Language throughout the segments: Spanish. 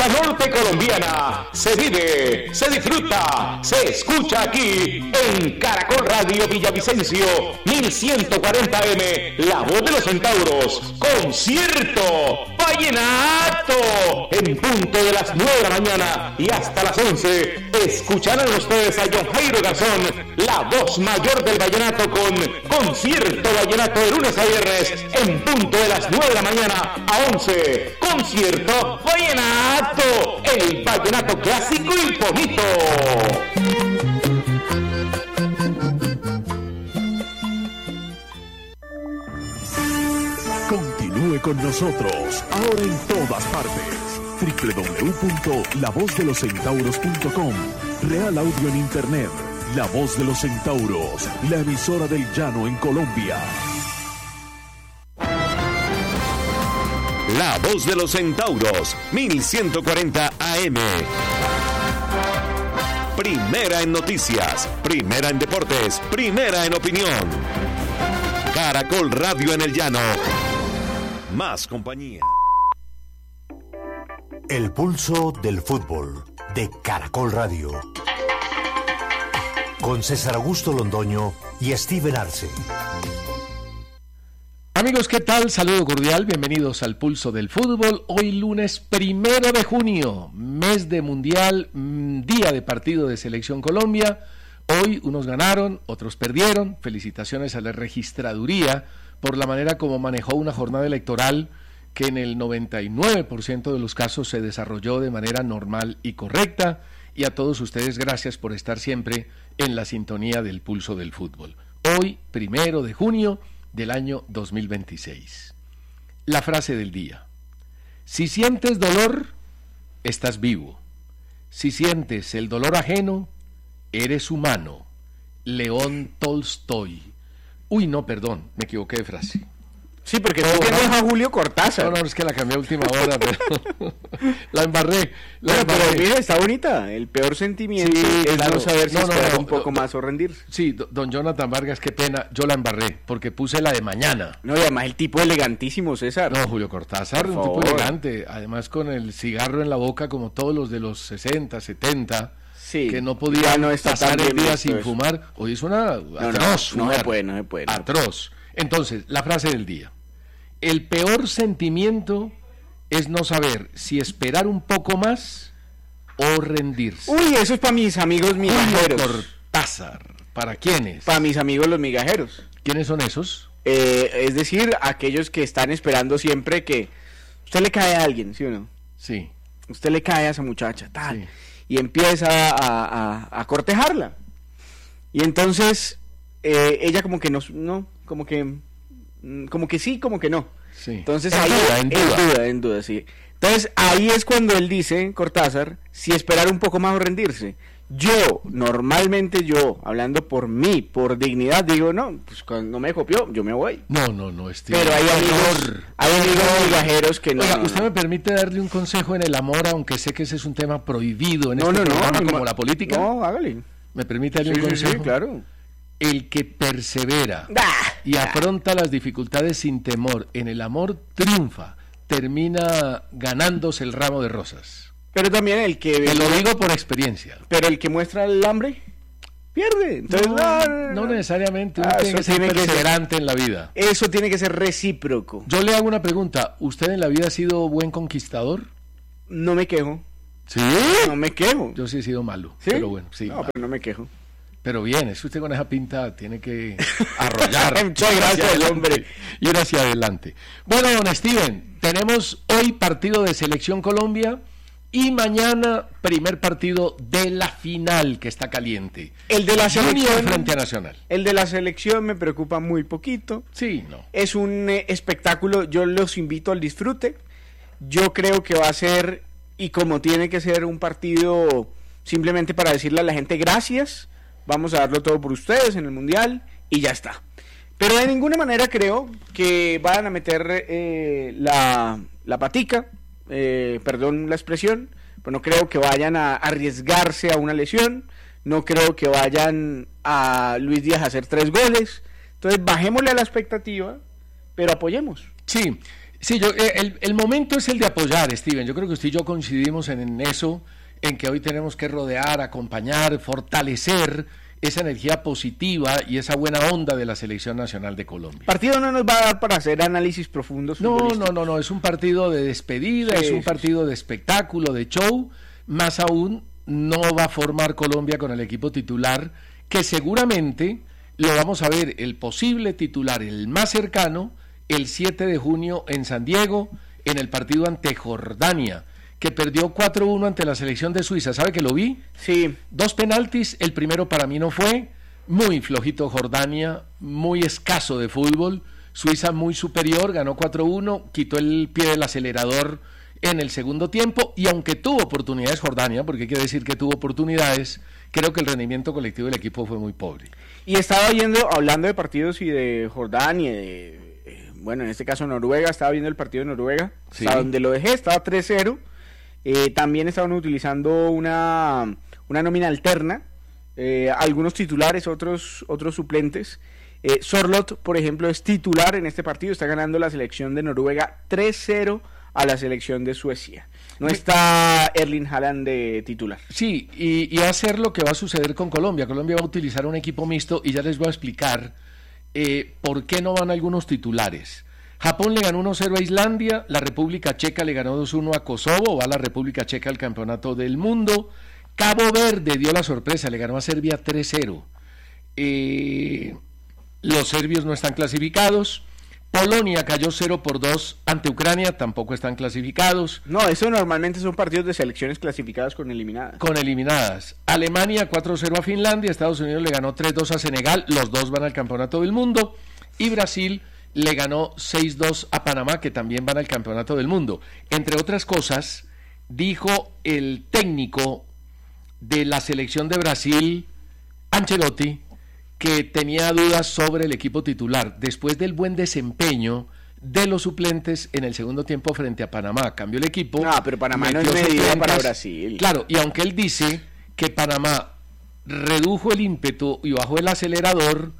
Norte colombiana se vive, se disfruta, se escucha aquí en Caracol Radio Villavicencio 1140M, La Voz de los Centauros, concierto vallenato en punto de las 9 de la mañana y hasta las 11 escucharán ustedes a John Jairo Garzón, la voz mayor del vallenato, con concierto vallenato de lunes a viernes en punto de las 9 de la mañana a 11, concierto vallenato, el vallenato clásico y bonito. Continúe con nosotros, ahora en todas partes. www.lavozdeloscentauros.com. Real Audio en Internet. La Voz de los Centauros, la emisora del llano en Colombia. La Voz de los Centauros, 1140 AM. Primera en noticias, primera en deportes, primera en opinión. Caracol Radio en el llano. Más compañía. El pulso del fútbol de Caracol Radio. Con César Augusto Londoño y Steven Arce. Amigos, ¿qué tal? Saludo cordial, bienvenidos al Pulso del Fútbol. Hoy lunes 1 de junio, mes de Mundial, día de partido de Selección Colombia. Hoy unos ganaron, otros perdieron. Felicitaciones a la registraduría por la manera como manejó una jornada electoral que en el 99% de los casos se desarrolló de manera normal y correcta. Y a todos ustedes, gracias por estar siempre en la sintonía del Pulso del Fútbol. Hoy, 1 de junio del año 2026. La frase del día: si sientes dolor, estás vivo. Si sientes el dolor ajeno, eres humano. León Tolstoy. Uy, no, perdón, me equivoqué de frase. Sí, porque no tienes a Julio Cortázar. No, es que la cambié a última hora, pero la embarré. Pero mira, está bonita. El peor sentimiento es no saber si esperar un poco más o rendirse. Sí, don Jonathan Vargas, qué pena, yo la embarré, porque puse la de mañana. No, y además el tipo elegantísimo, César. No, Julio Cortázar, un tipo elegante, además con el cigarro en la boca como todos los de los 60, 70... Sí, que no podía pasar el día sin fumar. Hoy es una atroz. No se puede. Atroz. Entonces, la frase del día: el peor sentimiento es no saber si esperar un poco más o rendirse. Uy, eso es para mis amigos migajeros. Cortázar. ¿Para quiénes? Para mis amigos los migajeros. ¿Quiénes son esos? Es decir, aquellos que están esperando siempre que usted le cae a alguien, ¿sí o no? Sí. Usted le cae a esa muchacha, tal. Sí. Y empieza a cortejarla. Y entonces ella como que no, como que sí, como que no. Sí. Entonces ahí en duda, sí. Entonces ahí es cuando él dice, Cortázar, si esperar un poco más o rendirse. Normalmente, hablando por mí, por dignidad, digo, no, pues cuando me copió, yo me voy. No, pero hay amigos migajeros que no. Oiga, ¿usted me permite darle un consejo en el amor, aunque sé que ese es un tema prohibido en este programa como la política? No, hágale. ¿Me permite darle un consejo? Sí, claro. El que persevera y afronta las dificultades sin temor en el amor triunfa, termina ganándose el ramo de rosas. Pero también el que... Te lo digo por experiencia. Pero el que muestra el hambre, pierde. Entonces, no necesariamente. Uno tiene que ser perseverante en la vida. Eso tiene que ser recíproco. Yo le hago una pregunta. ¿Usted en la vida ha sido buen conquistador? No me quejo. ¿Sí? No me quejo. Yo sí he sido malo. ¿Sí? Pero bueno, sí. No, pero no me quejo. Pero bien, es que usted con esa pinta tiene que arrollar. Muchas gracias, hombre. Ir hacia adelante. Bueno, don Steven, tenemos hoy partido de Selección Colombia y mañana primer partido de la final que está caliente. El de la selección frente a Nacional. El de la selección me preocupa muy poquito. Sí, no. Es un espectáculo, yo los invito al disfrute. Yo creo que va a ser, y como tiene que ser, un partido simplemente para decirle a la gente gracias. Vamos a darlo todo por ustedes en el Mundial y ya está. Pero de ninguna manera creo que vayan a meter la patica, perdón la expresión, pero no creo que vayan a arriesgarse a una lesión, no creo que vayan a Luis Díaz a hacer 3 goles. Entonces bajémosle a la expectativa, pero apoyemos. Sí, Sí, el momento es el de apoyar, Steven. Yo creo que usted y yo coincidimos en eso, en que hoy tenemos que rodear, acompañar, fortalecer esa energía positiva y esa buena onda de la Selección Nacional de Colombia. El partido no nos va a dar para hacer análisis profundos. No, es un partido de despedida, Sí, es un partido de espectáculo, de show, más aún no va a formar Colombia con el equipo titular, que seguramente lo vamos a ver, el posible titular, el más cercano, el 7 de junio en San Diego, en el partido ante Jordania, que perdió 4-1 ante la selección de Suiza. ¿Sabe que lo vi? Sí. 2 penaltis, el primero para mí no fue, muy flojito Jordania, muy escaso de fútbol, Suiza muy superior, ganó 4-1, quitó el pie del acelerador en el segundo tiempo, y aunque tuvo oportunidades Jordania, porque hay que decir que tuvo oportunidades, creo que el rendimiento colectivo del equipo fue muy pobre. Y estaba hablando de partidos y de Jordania, bueno, en este caso Noruega, estaba viendo el partido de Noruega, Sí. hasta donde lo dejé, estaba 3-0, también estaban utilizando una nómina alterna, algunos titulares, otros suplentes. Sorloth, por ejemplo, es titular en este partido, está ganando la selección de Noruega 3-0 a la selección de Suecia. No está Erling Haaland de titular. Sí, y va a ser lo que va a suceder con Colombia. Colombia va a utilizar un equipo mixto y ya les voy a explicar por qué no van algunos titulares. Japón le ganó 1-0 a Islandia, la República Checa le ganó 2-1 a Kosovo, va la República Checa al Campeonato del Mundo. Cabo Verde dio la sorpresa, le ganó a Serbia 3-0. Los serbios no están clasificados. Polonia cayó 0-2 ante Ucrania, tampoco están clasificados. No, eso normalmente son partidos de selecciones clasificadas con eliminadas. Alemania 4-0 a Finlandia, Estados Unidos le ganó 3-2 a Senegal, los dos van al Campeonato del Mundo, y Brasil le ganó 6-2 a Panamá, que también van al Campeonato del Mundo. Entre otras cosas, dijo el técnico de la selección de Brasil, Ancelotti, que tenía dudas sobre el equipo titular después del buen desempeño de los suplentes en el segundo tiempo frente a Panamá. Cambió el equipo. No, pero Panamá no es metió medida suplentes. para Brasil. Claro, y aunque él dice que Panamá redujo el ímpetu y bajó el acelerador,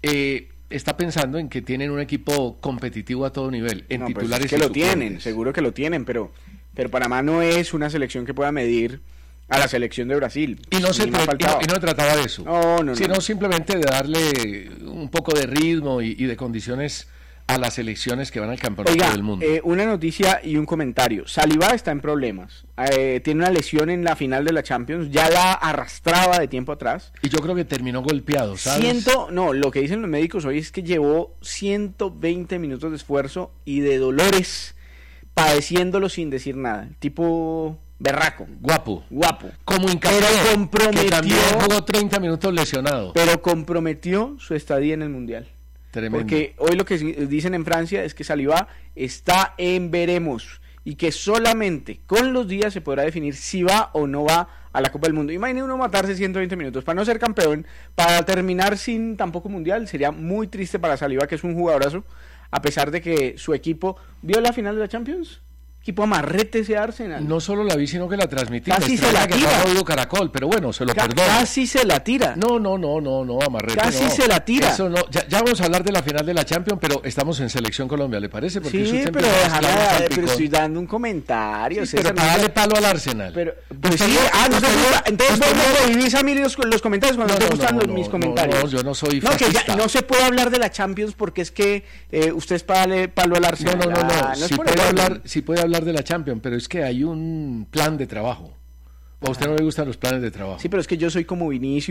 está pensando en que tienen un equipo competitivo a todo nivel, en No, pues titulares es que y lo suplentes. tienen, seguro que lo tienen, pero Panamá no es una selección que pueda medir a la selección de Brasil. Y no se trataba de eso, No, sino simplemente de darle un poco de ritmo y de condiciones a las selecciones que van al Campeonato Oiga, del Mundo. una noticia y un comentario. Saliba está en problemas. Tiene una lesión en la final de la Champions. Ya la arrastraba de tiempo atrás. Y yo creo que terminó golpeado, ¿sabes? Lo que dicen los médicos hoy es que llevó 120 minutos de esfuerzo y de dolores padeciéndolo sin decir nada. Tipo berraco. Guapo. Como Pero Incapé, que comprometió, también jugó 30 minutos lesionado. pero comprometió su estadía en el Mundial. Tremendo. Porque hoy lo que dicen en Francia es que Saliba está en veremos y que solamente con los días se podrá definir si va o no va a la Copa del Mundo. Imagine uno matarse 120 minutos para no ser campeón, para terminar sin tampoco Mundial. Sería muy triste para Saliba, que es un jugadorazo, a pesar de que su equipo vio la final de la Champions. Equipo amarrete ese Arsenal. No solo la vi, sino que la transmití. Casi Me se la extraña que tira. no ha oído Caracol, pero bueno, se lo perdono. Casi se la tira. No, Amarrete Casi no. se la tira. Eso no. Ya vamos a hablar de la final de la Champions, pero estamos en Selección Colombia, ¿le parece? Porque Sí, usted pero empieza a mezclar un déjame, salpicón. pero estoy dando un comentario. Sí, pero César, para no- darle palo al Arsenal. Pero, pues sí, no te gusta. Entonces vos me prohibís a mí los comentarios cuando No, no te no, gustan no, mis no, comentarios. no, yo no soy No, que ya fascista. no se puede hablar de la Champions porque es que usted es para darle palo al Arsenal. No. Ah, es Sí por puede, eso. hablar de la Champions, pero es que hay un plan de trabajo. ¿O a usted no le gustan los planes de trabajo? Sí, pero es que yo soy como Vinicius.